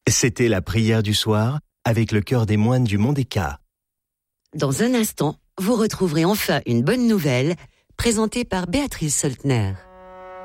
C'était la prière du soir avec le chœur des moines du Mont des Cats. Dans un instant, vous retrouverez enfin une bonne nouvelle présentée par Béatrice Soltner.